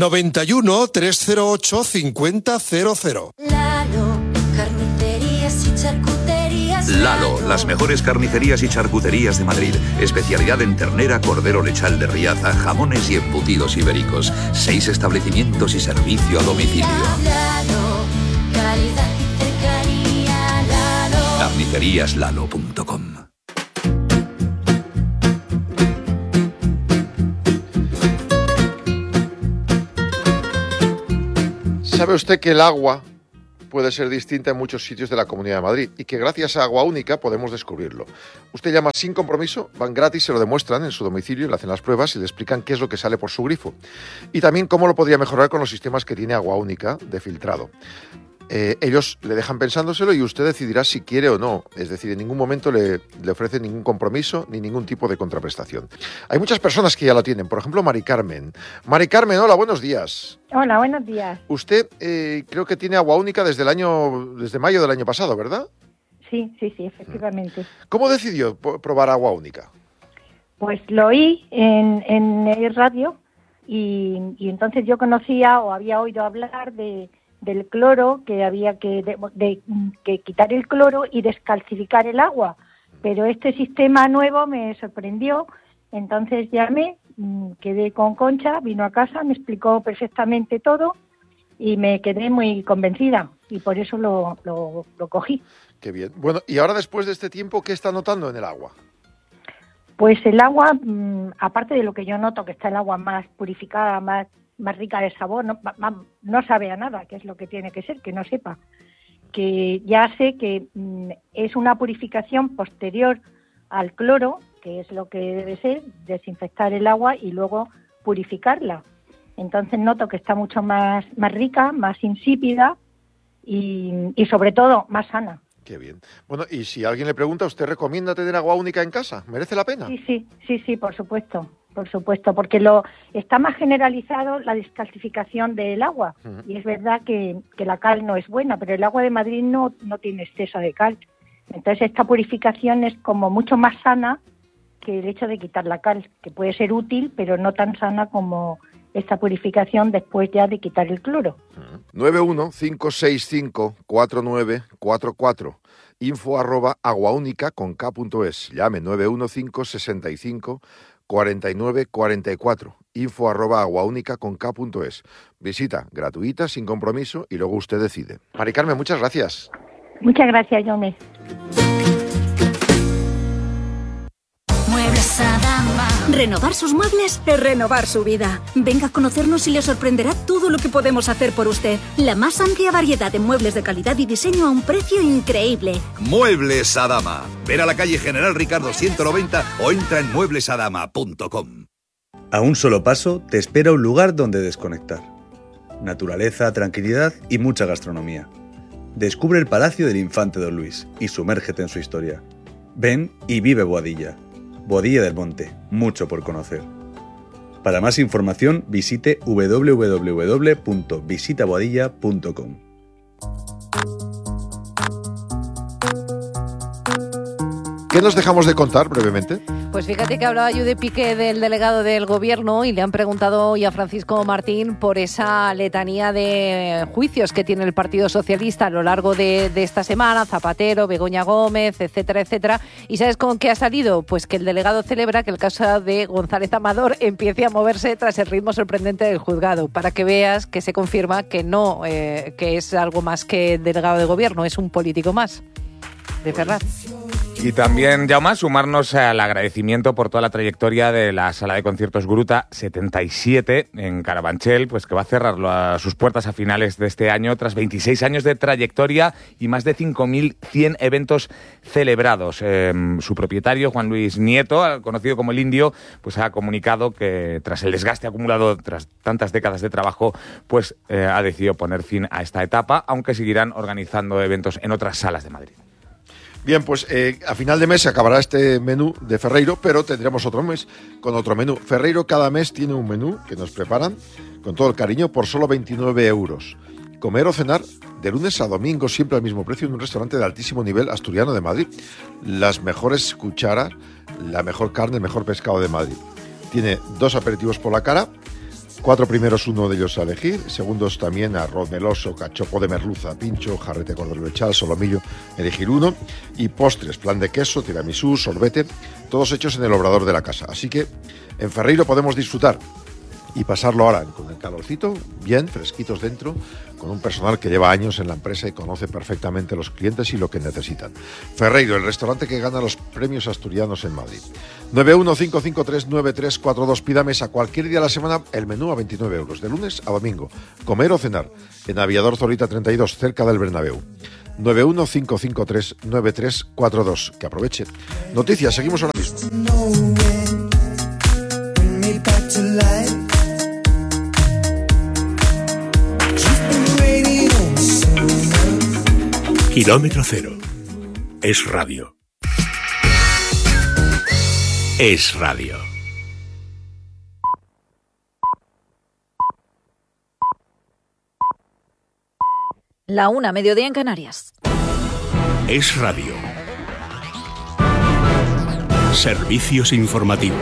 91 308 5000. Lalo, carnicerías y charcuterías. Lalo, las mejores carnicerías y charcuterías de Madrid. Especialidad en ternera, cordero lechal de Riaza, jamones y embutidos ibéricos. 6 establecimientos y servicio a domicilio. Lalo, calidad y cercanía. Lalo. Carniceríaslalo.com. ¿Sabe usted que el agua puede ser distinta en muchos sitios de la Comunidad de Madrid y que gracias a Agua Única podemos descubrirlo? Usted llama sin compromiso, van gratis, se lo demuestran en su domicilio, le hacen las pruebas y le explican qué es lo que sale por su grifo. Y también cómo lo podría mejorar con los sistemas que tiene Agua Única de filtrado. Ellos le dejan pensándoselo y usted decidirá si quiere o no. Es decir, en ningún momento le ofrecen ningún compromiso ni ningún tipo de contraprestación. Hay muchas personas que ya lo tienen. Por ejemplo, Mari Carmen. Mari Carmen, hola, buenos días. Hola, buenos días. Usted creo que tiene Agua Única desde mayo del año pasado, ¿verdad? Sí, efectivamente. ¿Cómo decidió probar Agua Única? Pues lo oí en el radio y entonces yo conocía o había oído hablar del cloro, que había que quitar el cloro y descalcificar el agua. Pero este sistema nuevo me sorprendió, entonces llamé, quedé con Concha, vino a casa, me explicó perfectamente todo y me quedé muy convencida y por eso lo cogí. Qué bien. Bueno, y ahora después de este tiempo, ¿qué está notando en el agua? Pues el agua, aparte de lo que yo noto, que está el agua más purificada, más rica de sabor, no sabe a nada, que es lo que tiene que ser, que no sepa. Que ya sé que es una purificación posterior al cloro, que es lo que debe ser, desinfectar el agua y luego purificarla. Entonces noto que está mucho más rica, más insípida y sobre todo más sana. Qué bien. Bueno, y si alguien le pregunta, ¿usted recomienda tener Agua Única en casa? ¿Merece la pena? Sí, por supuesto, porque está más generalizado la descalcificación del agua. Y es verdad que la cal no es buena, pero el agua de Madrid no tiene exceso de cal. Entonces esta purificación es como mucho más sana que el hecho de quitar la cal, que puede ser útil, pero no tan sana como esta purificación después ya de quitar el cloro. 915654944, info@aguaunica.es. Llame 915654944, info@aguaunica.es. Visita gratuita, sin compromiso, y luego usted decide. Mari Carmen, muchas gracias. Muchas gracias, Jaume. Muebles Adama. Renovar sus muebles es renovar su vida. Venga a conocernos y le sorprenderá todo lo que podemos hacer por usted. La más amplia variedad de muebles de calidad y diseño a un precio increíble. Muebles Adama. Ven a la calle General Ricardo 190 o entra en mueblesadama.com. A un solo paso te espera un lugar donde desconectar. Naturaleza, tranquilidad y mucha gastronomía. Descubre el Palacio del Infante Don Luis y sumérgete en su historia. Ven y vive Boadilla. Boadilla del Monte, mucho por conocer. Para más información visite www.visitaboadilla.com. ¿Qué nos dejamos de contar brevemente? Pues fíjate que hablaba yo de Piqué, del delegado del gobierno, y le han preguntado hoy a Francisco Martín por esa letanía de juicios que tiene el Partido Socialista a lo largo de esta semana, Zapatero, Begoña Gómez, etcétera, etcétera. ¿Y sabes con qué ha salido? Pues que el delegado celebra que el caso de González Amador empiece a moverse tras el ritmo sorprendente del juzgado, para que veas que se confirma que no, que es algo más que delegado de gobierno, es un político más de Ferraz. Y también, Jaume, sumarnos al agradecimiento por toda la trayectoria de la Sala de Conciertos Gruta 77 en Carabanchel, pues que va a cerrar sus puertas a finales de este año tras 26 años de trayectoria y más de 5.100 eventos celebrados. Su propietario, Juan Luis Nieto, conocido como el Indio, pues ha comunicado que tras el desgaste acumulado tras tantas décadas de trabajo, pues ha decidido poner fin a esta etapa, aunque seguirán organizando eventos en otras salas de Madrid. Bien, pues a final de mes se acabará este menú de Ferreiro, pero tendremos otro mes con otro menú. Ferreiro cada mes tiene un menú que nos preparan con todo el cariño por solo 29 euros. Comer o cenar de lunes a domingo, siempre al mismo precio, en un restaurante de altísimo nivel asturiano de Madrid. Las mejores cucharas, la mejor carne, el mejor pescado de Madrid. Tiene 2 aperitivos por la cara, 4 primeros, uno de ellos a elegir. Segundos también arroz meloso, cachopo de merluza, pincho, jarrete cordero lechal, solomillo, elegir uno. Y postres, flan de queso, tiramisú, sorbete, todos hechos en el obrador de la casa. Así que en Ferreiro podemos disfrutar y pasarlo ahora con el calorcito, bien, fresquitos dentro, con un personal que lleva años en la empresa y conoce perfectamente los clientes y lo que necesitan. Ferreiro, el restaurante que gana los premios asturianos en Madrid. 915539342. Pida mesa cualquier día de la semana, el menú a 29 euros, de lunes a domingo. Comer o cenar en Aviador Zorita 32, cerca del Bernabéu. 915539342. Que aproveche. Noticias, seguimos ahora mismo. Kilómetro Cero. Es radio. Es radio. La 1, mediodía en Canarias. Es radio. Servicios informativos.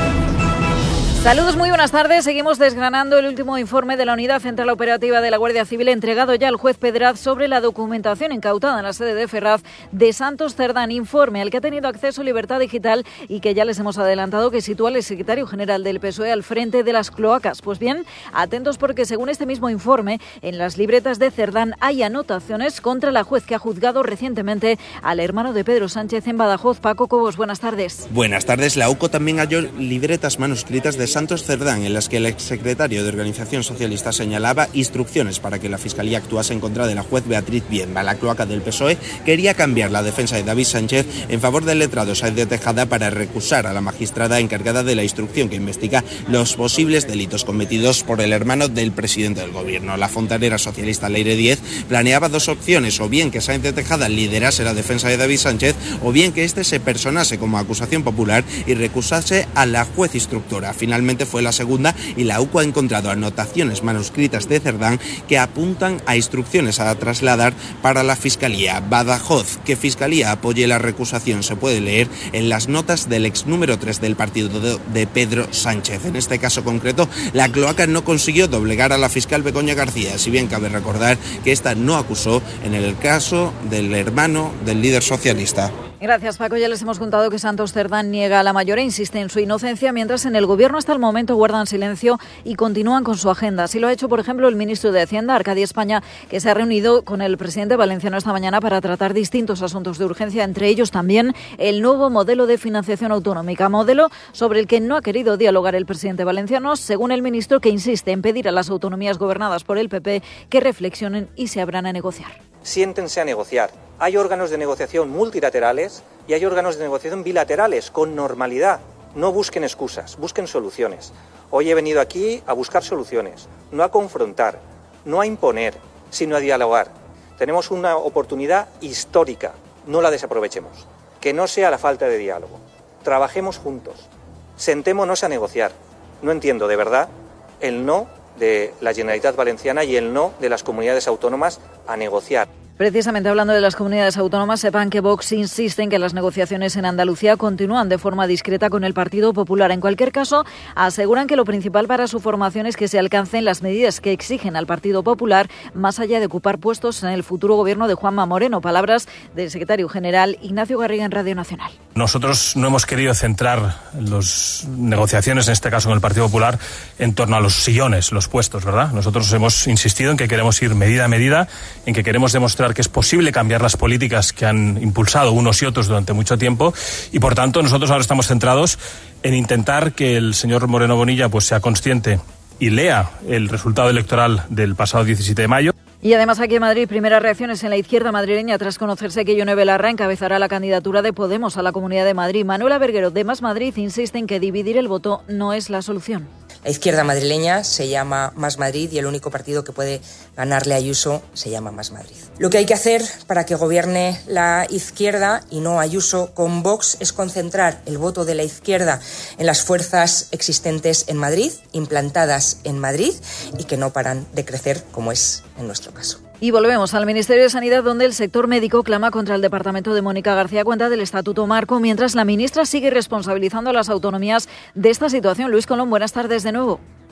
Saludos, muy buenas tardes. Seguimos desgranando el último informe de la Unidad Central Operativa de la Guardia Civil entregado ya al juez Pedraz sobre la documentación incautada en la sede de Ferraz de Santos Cerdán. Informe al que ha tenido acceso Libertad Digital y que ya les hemos adelantado que sitúa al secretario general del PSOE al frente de las cloacas. Pues bien, atentos porque según este mismo informe, en las libretas de Cerdán hay anotaciones contra la juez que ha juzgado recientemente al hermano de Pedro Sánchez en Badajoz. Paco Cobos, buenas tardes. Buenas tardes. La UCO también halló libretas manuscritas de Santos Cerdán, en las que el exsecretario de Organización Socialista señalaba instrucciones para que la Fiscalía actuase en contra de la juez Beatriz Bienba. La cloaca del PSOE quería cambiar la defensa de David Sánchez en favor del letrado Saez de Tejada para recusar a la magistrada encargada de la instrucción que investiga los posibles delitos cometidos por el hermano del presidente del gobierno. La fontanera socialista Leire Díez planeaba dos opciones: o bien que Saez de Tejada liderase la defensa de David Sánchez, o bien que éste se personase como acusación popular y recusase a la juez instructora. Finalmente fue la segunda, y la UCO ha encontrado anotaciones manuscritas de Cerdán que apuntan a instrucciones a trasladar para la Fiscalía. Badajoz: que Fiscalía apoye la recusación, se puede leer en las notas del ex número 3 del partido de Pedro Sánchez. En este caso concreto, la cloaca no consiguió doblegar a la fiscal Begoña García, si bien cabe recordar que esta no acusó en el caso del hermano del líder socialista. Gracias, Paco. Ya les hemos contado que Santos Cerdán niega a la mayor e insiste en su inocencia, mientras en el Gobierno hasta el momento guardan silencio y continúan con su agenda. Así lo ha hecho, por ejemplo, el ministro de Hacienda, Arcadi España, que se ha reunido con el presidente valenciano esta mañana para tratar distintos asuntos de urgencia, entre ellos también el nuevo modelo de financiación autonómica, modelo sobre el que no ha querido dialogar el presidente valenciano, según el ministro, que insiste en pedir a las autonomías gobernadas por el PP que reflexionen y se abran a negociar. Siéntense a negociar. Hay órganos de negociación multilaterales y hay órganos de negociación bilaterales con normalidad. No busquen excusas, busquen soluciones. Hoy he venido aquí a buscar soluciones, no a confrontar, no a imponer, sino a dialogar. Tenemos una oportunidad histórica, no la desaprovechemos. Que no sea la falta de diálogo. Trabajemos juntos, sentémonos a negociar. No entiendo de verdad el no de la Generalitat Valenciana y el no de las comunidades autónomas a negociar. Precisamente hablando de las comunidades autónomas, sepan que Vox insiste en que las negociaciones en Andalucía continúan de forma discreta con el Partido Popular. En cualquier caso, aseguran que lo principal para su formación es que se alcancen las medidas que exigen al Partido Popular, más allá de ocupar puestos en el futuro gobierno de Juanma Moreno. Palabras del secretario general Ignacio Garriga en Radio Nacional. Nosotros no hemos querido centrar las negociaciones, en este caso con el Partido Popular, en torno a los sillones, los puestos, ¿verdad? Nosotros hemos insistido en que queremos ir medida a medida, en que queremos demostrar que es posible cambiar las políticas que han impulsado unos y otros durante mucho tiempo, y por tanto nosotros ahora estamos centrados en intentar que el señor Moreno Bonilla pues sea consciente y lea el resultado electoral del pasado 17 de mayo. Y además aquí en Madrid, primeras reacciones en la izquierda madrileña tras conocerse que Ione Belarra encabezará la candidatura de Podemos a la Comunidad de Madrid. Manuela Berguero, de Más Madrid, insiste en que dividir el voto no es la solución. La izquierda madrileña se llama Más Madrid y el único partido que puede ganarle a Ayuso se llama Más Madrid. Lo que hay que hacer para que gobierne la izquierda y no Ayuso con Vox es concentrar el voto de la izquierda en las fuerzas existentes en Madrid, implantadas en Madrid y que no paran de crecer, como es en nuestro caso. Y volvemos al Ministerio de Sanidad, donde el sector médico clama contra el departamento de Mónica García Cuenta del Estatuto Marco, mientras la ministra sigue responsabilizando a las autonomías de esta situación. Luis Colón, buenas tardes de nuevo.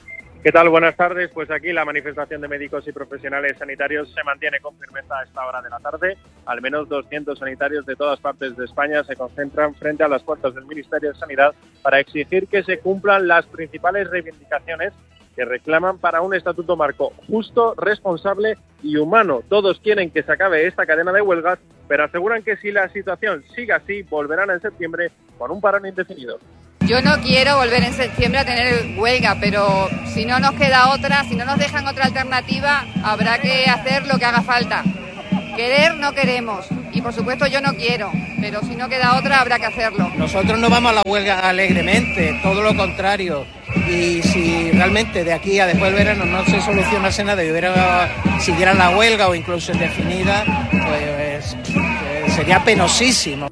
¿Qué tal? Buenas tardes. Pues aquí la manifestación de médicos y profesionales sanitarios se mantiene con firmeza a esta hora de la tarde. Al menos 200 sanitarios de todas partes de España se concentran frente a las puertas del Ministerio de Sanidad para exigir que se cumplan las principales reivindicaciones que reclaman para un estatuto marco justo, responsable y humano. Todos quieren que se acabe esta cadena de huelgas, pero aseguran que si la situación sigue así, volverán en septiembre con un parón indefinido. Yo no quiero volver en septiembre a tener huelga, pero si no nos queda otra, si no nos dejan otra alternativa, habrá que hacer lo que haga falta. Querer no queremos, y por supuesto yo no quiero, pero si no queda otra habrá que hacerlo. Nosotros no vamos a la huelga alegremente, todo lo contrario. Y si realmente de aquí a después del verano no se solucionase nada y siguiera la huelga o incluso indefinida, pues sería penosísimo.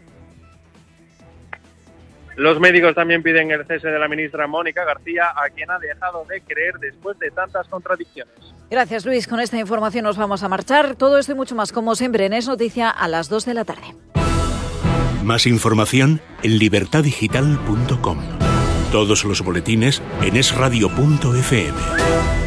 Los médicos también piden el cese de la ministra Mónica García, a quien ha dejado de creer después de tantas contradicciones. Gracias, Luis. Con esta información nos vamos a marchar. Todo esto y mucho más, como siempre, en Es Noticia a las 2 de la tarde. Más información en libertadigital.com. Todos los boletines en esradio.fm.